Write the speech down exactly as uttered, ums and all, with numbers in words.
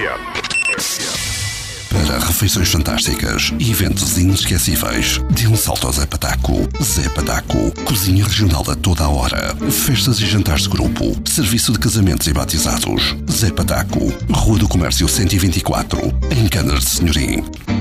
Para refeições fantásticas e eventos inesquecíveis, dê um salto ao Zé Pataco. Zé Pataco, cozinha regional a toda a hora, festas e jantares de grupo, serviço de casamentos e batizados. Zé Pataco, Rua do Comércio cento e vinte e quatro, em Canas de Senhorim.